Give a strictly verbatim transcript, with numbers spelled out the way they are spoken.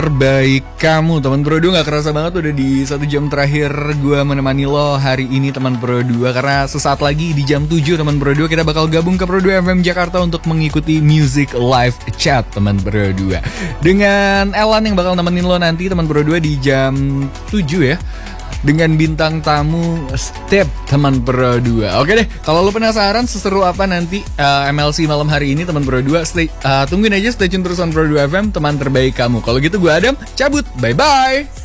Terbaik kamu teman Pro dua. Gak kerasa banget udah di satu jam terakhir gue menemani lo hari ini teman Pro dua. Karena sesaat lagi di jam tujuh teman Pro dua kita bakal gabung ke Pro dua F M Jakarta untuk mengikuti Music Live Chat teman Pro dua. Dengan Elan yang bakal nemenin lo nanti teman Pro dua di jam tujuh ya, dengan bintang tamu Step teman Pro dua. Oke deh, kalau lo penasaran seseru apa nanti uh, M L C malam hari ini teman Pro dua, stay, uh, tungguin aja, stay tune terus on Pro dua F M, teman terbaik kamu. Kalau gitu gue Adam, cabut, bye-bye.